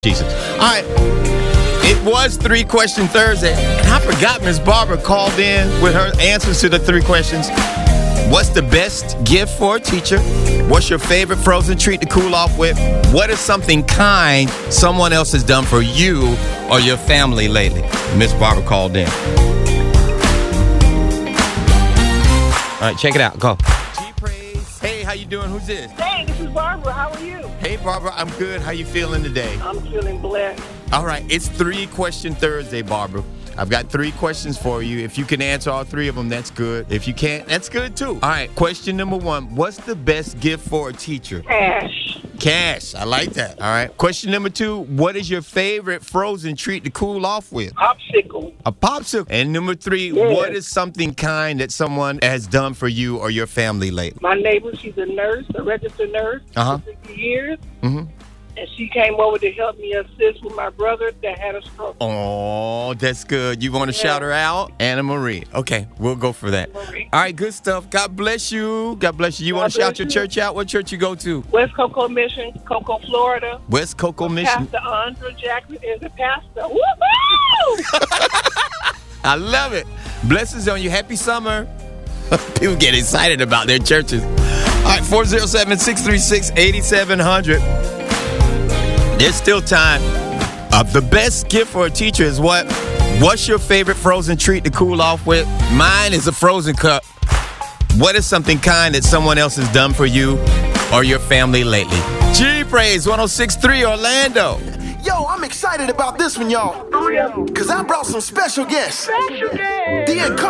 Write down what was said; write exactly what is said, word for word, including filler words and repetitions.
Jesus. All right. It was Three Question Thursday, and I forgot Miss Barbara called in with her answers to the three questions. What's the best gift for a teacher? What's your favorite frozen treat to cool off with? What is something kind someone else has done for you or your family lately? Miss Barbara called in. All right, check it out. Go. G-Praise. Hey, how you doing? Who's this? Hey, this is Barbara. How are you? Hey, Barbara. I'm good. How you feeling today? I'm feeling blessed. All right. It's Three Question Thursday, Barbara. I've got three questions for you. If you can answer all three of them, that's good. If you can't, that's good too. All right. Question number one. What's the best gift for a teacher? Cash. Cash. I like that. All right. Question number two. What is your favorite frozen treat to cool off with? Popsicle. A popsicle. And number three. Yes. What is something kind that someone has done for you or your family lately? My neighbor, she's a nurse, a registered nurse Uh-huh. for sixty years. Mm-hmm. And she came over to help me assist with my brother that had a stroke. Oh, that's good. You want to Yeah. shout her out? Anna Marie. Okay, we'll go for that. Marie. All right, good stuff. God bless you. God bless you. You God want to shout bless your you. church out? What church you go to? West Cocoa Mission, Cocoa, Florida. West Cocoa Mission. Pastor Andrew Jackson is the pastor. Woo-hoo! I love it. Blessings on you. Happy summer. People get excited about their churches. All right, four oh seven, six three six, eight seven zero zero. There's still time. Uh, the best gift for a teacher is what? What's your favorite frozen treat to cool off with? Mine is a frozen cup. What is something kind that someone else has done for you or your family lately? G-Praise one oh six point three Orlando. Yo, I'm excited about this one, y'all. Because I brought some special guests. Special guest. The incomparable